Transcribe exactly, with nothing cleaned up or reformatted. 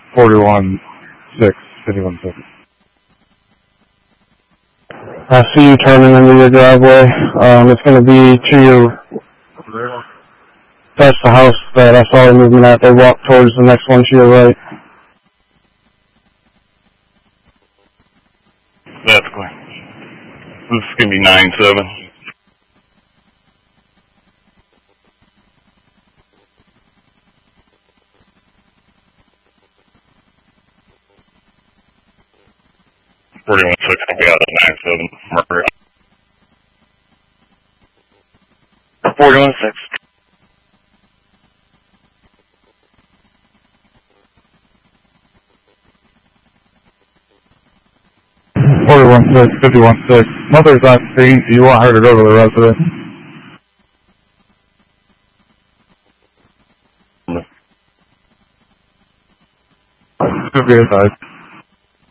forty-one six, fifty-one six. I see you turning into your driveway. Um, it's going to be to your, that's the house that I saw the movement at. They walk towards the next one to your right. That's clear. This is going to be nine seven. forty-one six, I'll be out at nine seven, Mercury. forty-one six. forty-one six, fifty-one six. Mother's on scene. Do you want her to go to the residence? No. Should be advised.